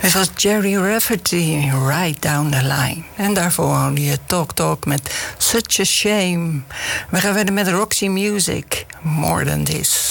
Het was Jerry Rafferty, Right Down the Line. En daarvoor hoorde je Talk met Such a Shame. We gaan verder met Roxy Music, More Than This.